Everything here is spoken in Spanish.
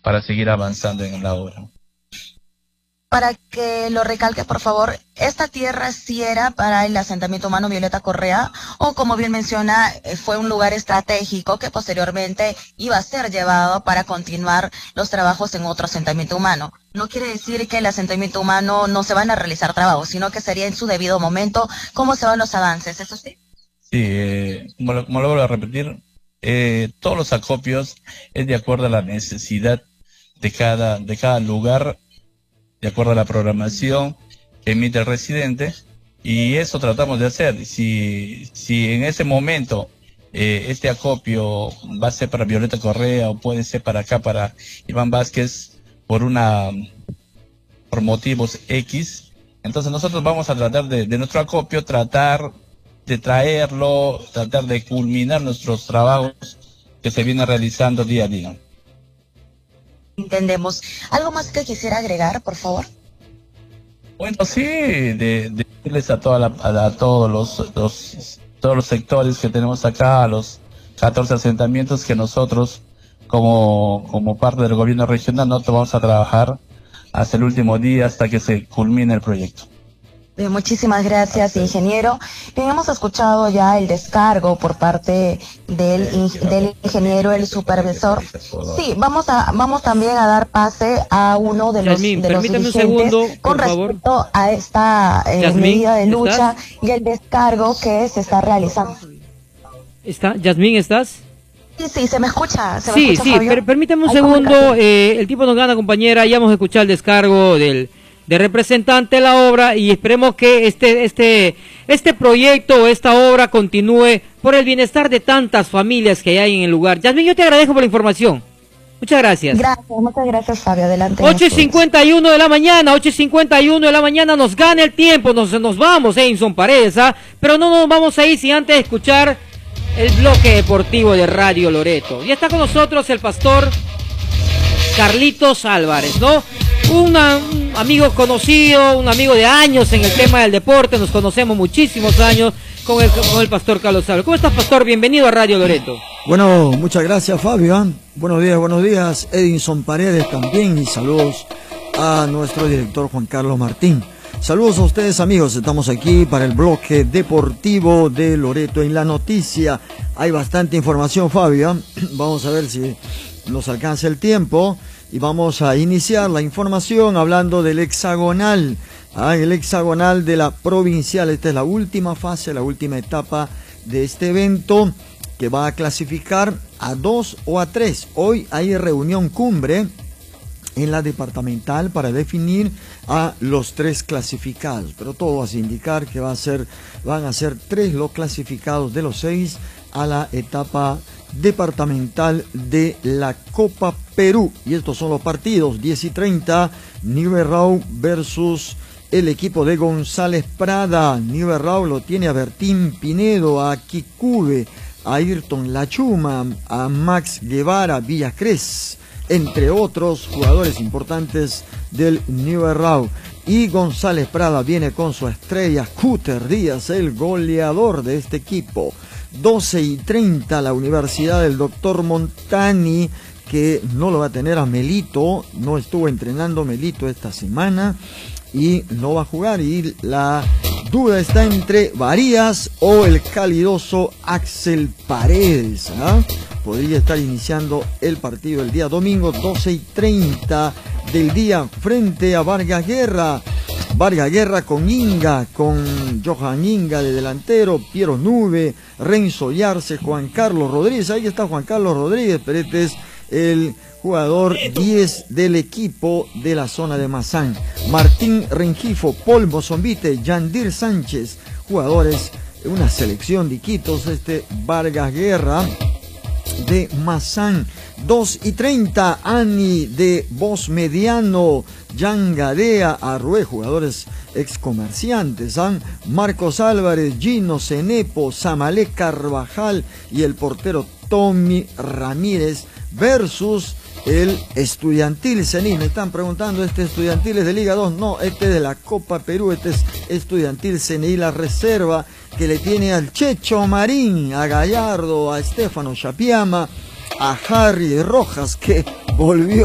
para seguir avanzando en la obra. Para que lo recalque, por favor, ¿esta tierra sí era para el asentamiento humano Violeta Correa o, como bien menciona, fue un lugar estratégico que posteriormente iba a ser llevado para continuar los trabajos en otro asentamiento humano? No quiere decir que el asentamiento humano no se van a realizar trabajos, sino que sería en su debido momento cómo se van los avances, ¿eso sí? Sí, como lo vuelvo a repetir, todos los acopios es de acuerdo a la necesidad de cada lugar, de acuerdo a la programación que emite el residente, y eso tratamos de hacer. Si en ese momento este acopio va a ser para Violeta Correa o puede ser para acá, para Iván Vázquez, por motivos X, entonces nosotros vamos a tratar de nuestro acopio, tratar de traerlo, tratar de culminar nuestros trabajos que se vienen realizando día a día. Entendemos. ¿Algo más que quisiera agregar, por favor? Bueno, sí, de decirles a todos los sectores que tenemos acá, a los 14 asentamientos, que nosotros, como parte del gobierno regional, nosotros vamos a trabajar hasta el último día, hasta que se culmine el proyecto. Muchísimas gracias, ingeniero. Bien, hemos escuchado ya el descargo por parte del ingeniero, el supervisor. Sí, vamos también a dar pase a uno de los dirigentes con respecto a esta medida de lucha y el descargo que se está realizando. Yasmín, ¿estás? Sí, se me escucha. Sí, permítame un segundo. El tiempo nos gana, compañera. Ya hemos escuchado el descargo del representante de la obra y esperemos que este proyecto o esta obra continúe por el bienestar de tantas familias que hay en el lugar. Yasmín, yo te agradezco por la información. Muchas gracias. Muchas gracias, Fabio. Adelante. 8:51 de la mañana, 8:51 de la mañana, nos gana el tiempo, nos vamos, Edinson Paredes, pero no nos vamos a ir sin antes escuchar el bloque deportivo de Radio Loreto. Ya está con nosotros el pastor Carlitos Álvarez, ¿no? Un amigo conocido, un amigo de años en el tema del deporte, nos conocemos muchísimos años con el pastor Carlos Álvarez. ¿Cómo estás, pastor? Bienvenido a Radio Loreto. Bueno, muchas gracias, Fabio. Buenos días, Edinson Paredes también, y saludos a nuestro director Juan Carlos Martín. Saludos a ustedes, amigos, estamos aquí para el bloque deportivo de Loreto. En la noticia hay bastante información, Fabio. Vamos a ver si nos alcanza el tiempo. Y vamos a iniciar la información hablando del hexagonal, el hexagonal de la provincial. Esta es la última fase, la última etapa de este evento que va a clasificar a 2 o a 3. Hoy hay reunión cumbre en la departamental para definir a los 3 clasificados, pero todo hace indicar que van a ser 3 los clasificados de los 6 a la etapa departamental de la Copa Perú. Y estos son los partidos: 10:30, Niberrao versus el equipo de González Prada. Niberrao lo tiene a Bertín Pinedo, a Kikube, a Ayrton Lachuma, a Max Guevara Villacrés, entre otros jugadores importantes del Niberrao. Y González Prada viene con su estrella Cúter Díaz, el goleador de este equipo. 12:30, la Universidad del Doctor Montani, que no lo va a tener a Melito, no estuvo entrenando Melito esta semana y no va a jugar, y la duda está entre Varías o el calidoso Axel Paredes. Podría estar iniciando el partido el día domingo, 12:30 del día, frente a Vargas Guerra. Vargas Guerra con Inga, con Johan Inga de delantero, Piero Nube, Renzo Yarce, Juan Carlos Rodríguez. Ahí está Juan Carlos Rodríguez, pero este es el jugador 10 del equipo de la zona de Mazán. Martín Rengifo, Paul Bozombite, Yandir Sánchez, jugadores de una selección de Iquitos, Vargas Guerra de Mazán. 2:30, Ani de Voz Mediano, Jan Gadea, Arrué, jugadores excomerciantes, Marcos Álvarez, Gino Cenepo, Samalé Carvajal y el portero Tommy Ramírez versus el Estudiantil Cení. Me están preguntando, Estudiantil es de Liga 2, no, es de la Copa Perú, es Estudiantil Cení, la reserva que le tiene al Checho Marín, a Gallardo, a Estefano Chapiama, a Harry Rojas, que volvió